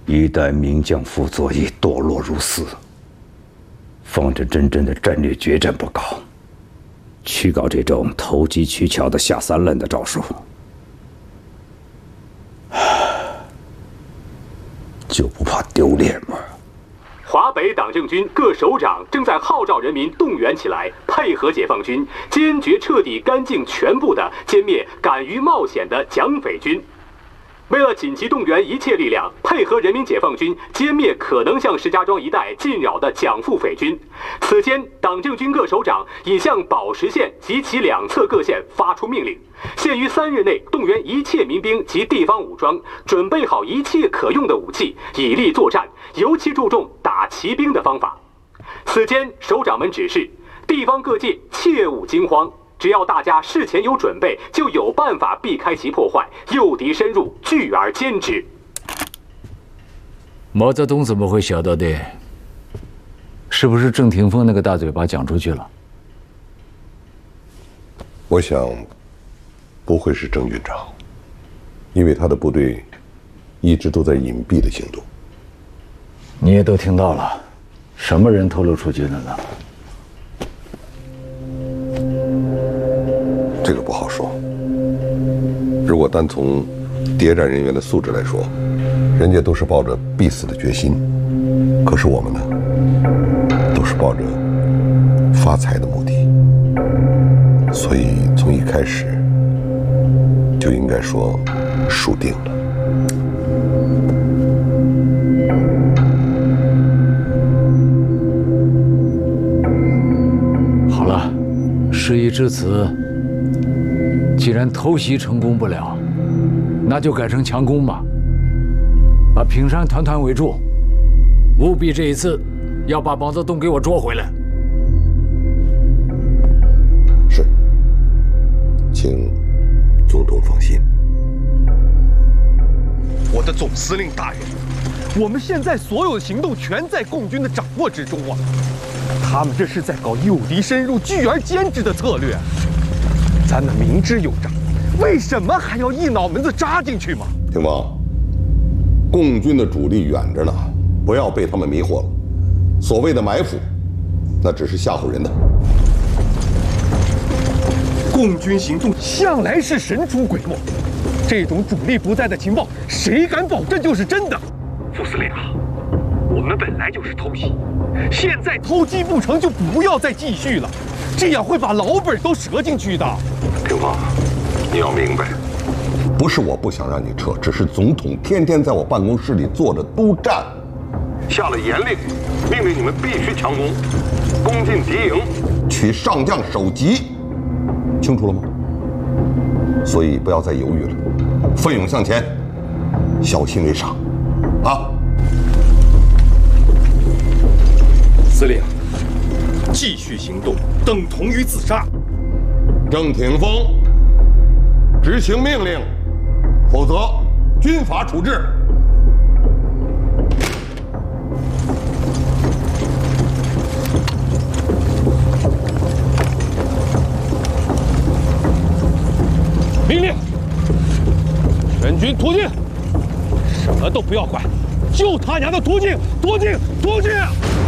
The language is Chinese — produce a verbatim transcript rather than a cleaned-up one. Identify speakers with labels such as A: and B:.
A: 一旦名将傅作义堕落如斯，方着真正的战略决战不搞，去搞这种投机取巧的下三滥的招数，就不怕丢脸吗？
B: 华北党政军各首长正在号召人民动员起来，配合解放军，坚决彻底干净全部的歼灭敢于冒险的蒋匪军。为了紧急动员一切力量，配合人民解放军歼灭可能向石家庄一带进扰的蒋傅匪军，此间党政军各首长已向宝石县及其两侧各县发出命令，限于三日内动员一切民兵及地方武装，准备好一切可用的武器，以力作战，尤其注重打骑兵的方法。此间首长们指示，地方各界切勿惊慌。只要大家事前有准备，就有办法避开其破坏，诱敌深入，拒而歼之。
C: 毛泽东怎么会晓得的？是不是郑廷凤那个大嘴巴讲出去了？
D: 我想，不会是郑军长，因为他的部队一直都在隐蔽的行动。
C: 你也都听到了，什么人透露出去的呢？
D: 这个不好说。如果单从谍战人员的素质来说，人家都是抱着必死的决心，可是我们呢，都是抱着发财的目的，所以从一开始就应该说输定了。
C: 好了，事已至此。既然偷袭成功不了，那就改成强攻吧，把平山团团围住，务必这一次要把毛泽东给我捉回来。
D: 是，请总统放心。
E: 我的总司令大人，我们现在所有的行动全在共军的掌握之中啊！他们这是在搞诱敌深入、拒而歼之的策略。咱们明知有诈，为什么还要一脑门子扎进去嘛？
D: 廷芳，共军的主力远着呢，不要被他们迷惑了。所谓的埋伏，那只是吓唬人的。
E: 共军行动向来是神出鬼没，这种主力不在的情报，谁敢保证就是真的？副司令啊，我们本来就是偷袭，现在偷鸡不成就不要再继续了，这样会把老本都折进去的。
D: 廷芳，你要明白，不是我不想让你撤，只是总统天天在我办公室里坐着督战，下了严令，命令你们必须强攻，攻进敌营，取上将首级，清楚了吗？所以不要再犹豫了，奋勇向前，小心为上，啊！
E: 司令，继续行动等同于自杀。
D: 郑挺峰，执行命令，否则军法处置。
E: 命令，全军突进，什么都不要管，就他娘的突进，突进，突进！